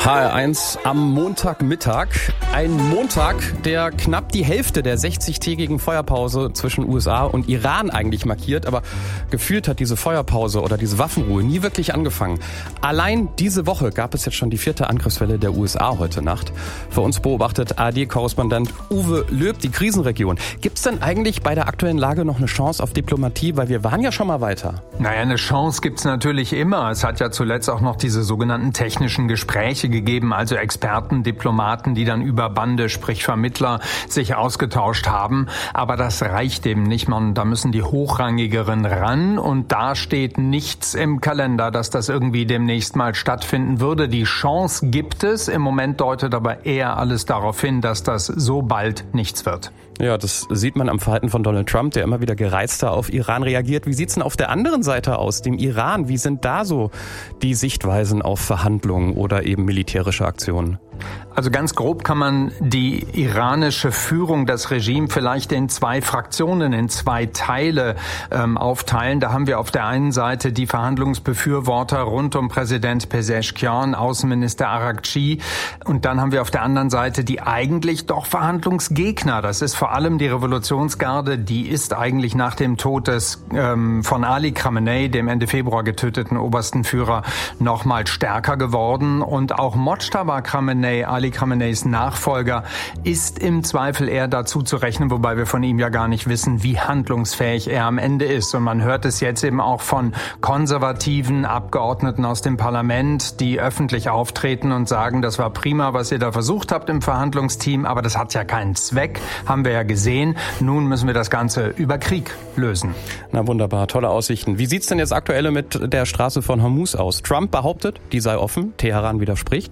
HR1 am Montagmittag. Ein Montag, der knapp die Hälfte der 60-tägigen Feuerpause zwischen USA und Iran eigentlich markiert. Aber gefühlt hat diese Feuerpause oder diese Waffenruhe nie wirklich angefangen. Allein diese Woche gab es jetzt schon die 4. Angriffswelle der USA heute Nacht. Für uns beobachtet ARD-Korrespondent Uwe Löb die Krisenregion. Gibt es denn eigentlich bei der aktuellen Lage noch eine Chance auf Diplomatie? Weil wir waren ja schon mal weiter. Naja, eine Chance gibt's natürlich immer. Es hat ja zuletzt auch noch diese sogenannten technischen Gespräche gegeben, also Experten, Diplomaten, die dann über Bande, sprich Vermittler, sich ausgetauscht haben. Aber das reicht eben nicht, da müssen die Hochrangigeren ran und da steht nichts im Kalender, dass das irgendwie demnächst mal stattfinden würde. Die Chance gibt es, im Moment deutet aber eher alles darauf hin, dass das so bald nichts wird. Ja, das sieht man am Verhalten von Donald Trump, der immer wieder gereizter auf Iran reagiert. Wie sieht's denn auf der anderen Seite aus, dem Iran? Wie sind da so die Sichtweisen auf Verhandlungen oder eben militärische Aktionen? Also ganz grob kann man die iranische Führung, das Regime vielleicht in 2 Fraktionen, in 2 Teile aufteilen. Da haben wir auf der einen Seite die Verhandlungsbefürworter rund um Präsident Pezeshkian, Außenminister Araghchi. Und dann haben wir auf der anderen Seite die eigentlich doch Verhandlungsgegner. Das ist vor allem die Revolutionsgarde. Die ist eigentlich nach dem Tod von Ali Khamenei, dem Ende Februar getöteten obersten Führer, noch mal stärker geworden. Und auch Mojtaba Khamenei, Ali Khameneis Nachfolger, ist im Zweifel eher dazu zu rechnen, wobei wir von ihm ja gar nicht wissen, wie handlungsfähig er am Ende ist. Und man hört es jetzt eben auch von konservativen Abgeordneten aus dem Parlament, die öffentlich auftreten und sagen, das war prima, was ihr da versucht habt im Verhandlungsteam, aber das hat ja keinen Zweck, haben wir ja gesehen. Nun müssen wir das Ganze über Krieg lösen. Na wunderbar, tolle Aussichten. Wie sieht's denn jetzt aktuell mit der Straße von Hormuz aus? Trump behauptet, die sei offen, Teheran widerspricht.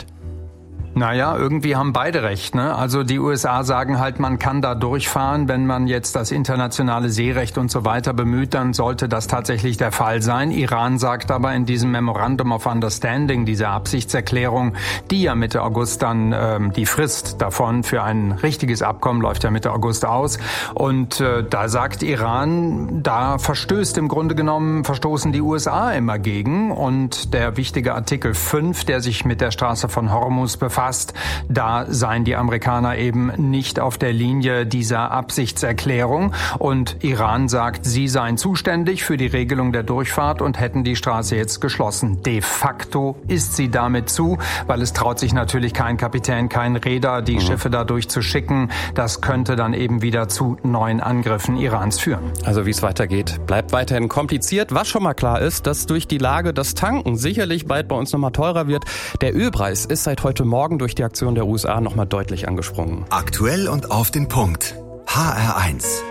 Naja, irgendwie haben beide recht, ne? Also die USA sagen halt, man kann da durchfahren. Wenn man jetzt das internationale Seerecht und so weiter bemüht, dann sollte das tatsächlich der Fall sein. Iran sagt aber in diesem Memorandum of Understanding, dieser Absichtserklärung, die ja Mitte August dann, die Frist davon für ein richtiges Abkommen läuft ja Mitte August aus. Und da sagt Iran, da verstoßen die USA immer gegen. Und der wichtige Artikel 5, der sich mit der Straße von Hormuz befasst, da seien die Amerikaner eben nicht auf der Linie dieser Absichtserklärung. Und Iran sagt, sie seien zuständig für die Regelung der Durchfahrt und hätten die Straße jetzt geschlossen. De facto ist sie damit zu, weil es traut sich natürlich kein Kapitän, kein Reeder, die Schiffe da durchzuschicken. Das könnte dann eben wieder zu neuen Angriffen Irans führen. Also wie es weitergeht, bleibt weiterhin kompliziert. Was schon mal klar ist, dass durch die Lage das Tanken sicherlich bald bei uns nochmal teurer wird. Der Ölpreis ist seit heute Morgen durch die Aktion der USA nochmal deutlich angesprungen. Aktuell und auf den Punkt. HR1.